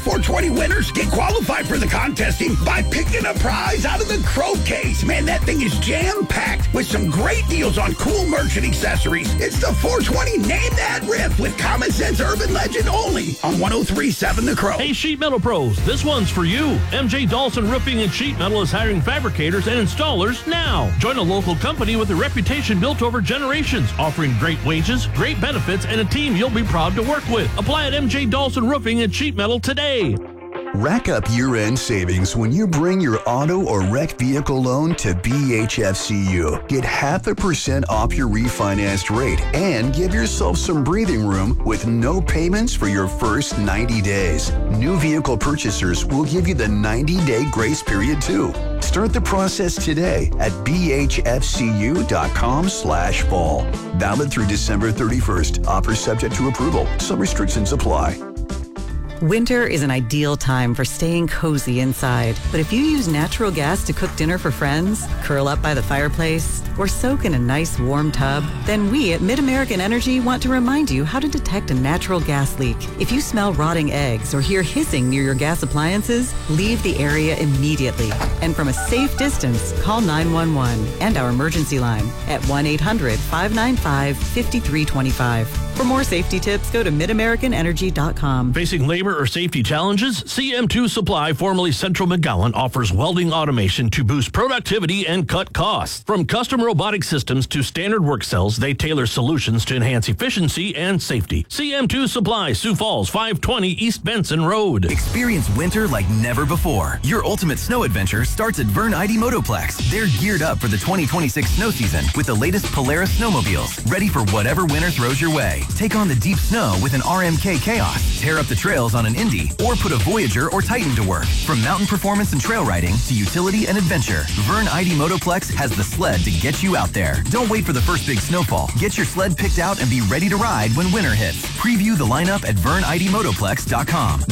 420 winners get qualified for the contesting by picking a prize out of the Crow case. Man, that thing is jam-packed with some great deals on cool merch and accessories. It's the 420 Name That Riff with Common Sense Urban Legend only on 103.7 The Crow. Hey, Sheet Metal Pros, this one's for you. MJ Dawson Roofing and Sheet Metal is hiring fabricators and installers now. Join a local company with a reputation built over generations, offering great wages, great benefits, and a team you'll be proud to work with. Apply at MJ Dawson Roofing and Sheet Metal today. Rack up year-end savings when you bring your auto or wreck vehicle loan to BHFCU. Get 0.5% off your refinanced rate and give yourself some breathing room with no payments for your first 90 days. New vehicle purchasers will give you the 90-day grace period too. Start the process today at bhfcu.com/fall. Valid through December 31st. Offer subject to approval. Some restrictions apply. Winter is an ideal time for staying cozy inside. But if you use natural gas to cook dinner for friends, curl up by the fireplace, or soak in a nice warm tub, then we at MidAmerican Energy want to remind you how to detect a natural gas leak. If you smell rotting eggs or hear hissing near your gas appliances, leave the area immediately. And from a safe distance, call 911 and our emergency line at 1-800-595-5325. For more safety tips, go to midamericanenergy.com. Facing labor or safety challenges? CM2 Supply, formerly Central McGowan, offers welding automation to boost productivity and cut costs. From custom robotic systems to standard work cells, they tailor solutions to enhance efficiency and safety. CM2 Supply, Sioux Falls, 520 East Benson Road. Experience winter like never before. Your ultimate snow adventure starts at Vern ID Motoplex. They're geared up for the 2026 snow season with the latest Polaris snowmobiles, ready for whatever winter throws your way. Take on the deep snow with an RMK Chaos, tear up the trails on an Indy, or put a Voyager or Titan to work. From mountain performance and trail riding to utility and adventure, Vern ID Motoplex has the sled to get you out there. Don't wait for the first big snowfall. Get your sled picked out and be ready to ride when winter hits. Preview the lineup at VernIDMotoplex.com.